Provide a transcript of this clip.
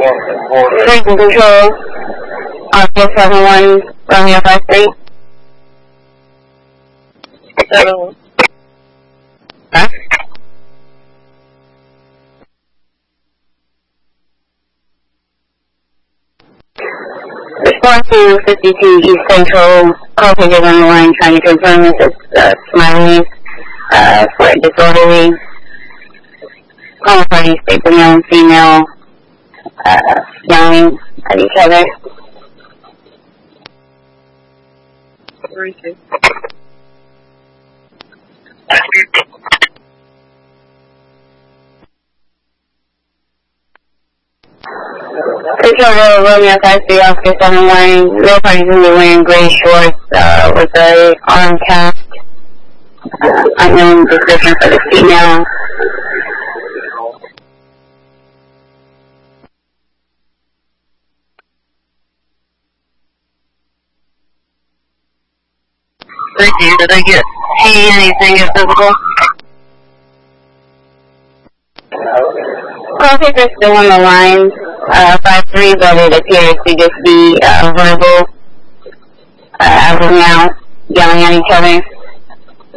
Station Control, Oscar 71, Romeo 53. 71. Huh? Response to 52 East Central, call takers on the line trying to confirm if it's Smiley for a disorderly. Call party state the male and female yelling at each other. 32. Control Romeo 53, Oscar 71, real party's going to be wearing gray shorts with a arm cast. Unknown description for the female. Thank you. Did they see anything in physical? Call takers still on the line, 5-3, but it appears to just be verbal, as of now, yelling at each other.